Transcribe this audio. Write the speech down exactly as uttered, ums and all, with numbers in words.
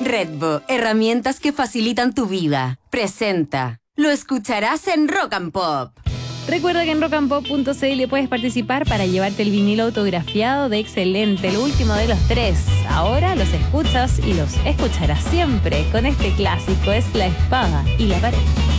Redbo, herramientas que facilitan tu vida. Presenta. Lo escucharás en Rock and Pop. Recuerda que en rock and pop punto c l puedes participar para llevarte el vinilo autografiado de Excelente, el último de los tres. Ahora los escuchas y los escucharás siempre con este clásico, es La Espada y la Pared.